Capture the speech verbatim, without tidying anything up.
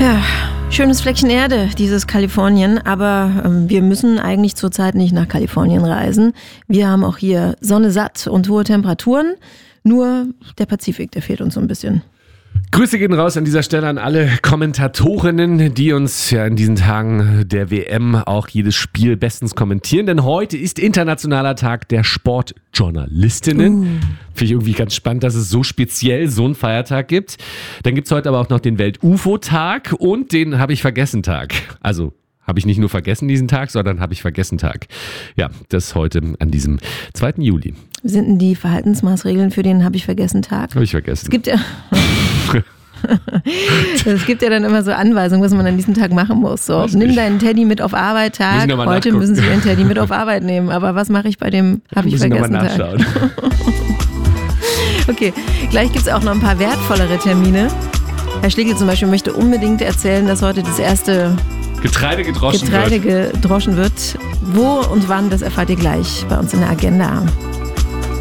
Ja, schönes Fleckchen Erde, dieses Kalifornien, aber ähm, wir müssen eigentlich zurzeit nicht nach Kalifornien reisen. Wir haben auch hier Sonne satt und hohe Temperaturen, nur der Pazifik, der fehlt uns so ein bisschen. Grüße gehen raus an dieser Stelle an alle Kommentatorinnen, die uns ja in diesen Tagen der W M auch jedes Spiel bestens kommentieren. Denn heute ist Internationaler Tag der Sportjournalistinnen. Uh. Finde ich irgendwie ganz spannend, dass es so speziell so einen Feiertag gibt. Dann gibt es heute aber auch noch den Welt-U F O-Tag und den Hab-ich-vergessen-Tag. Also habe ich nicht nur vergessen diesen Tag, sondern habe ich vergessen Tag. Ja, das heute an diesem zweiten Juli. Wie sind denn die Verhaltensmaßregeln für den Hab-ich-vergessen-Tag? Habe ich vergessen. Es gibt ja... Es gibt ja dann immer so Anweisungen, was man an diesem Tag machen muss. So, nimm deinen Teddy mit auf Arbeit Tag. Heute nachgucken. Müssen Sie Ihren Teddy mit auf Arbeit nehmen. Aber was mache ich bei dem habe ich vergessen Tag? Nachschauen. Okay, gleich gibt es auch noch ein paar wertvollere Termine. Herr Schlegel zum Beispiel möchte unbedingt erzählen, dass heute das erste Getreide gedroschen Getreide wird. gedroschen wird. Wo und wann, das erfahrt ihr gleich bei uns in der Agenda.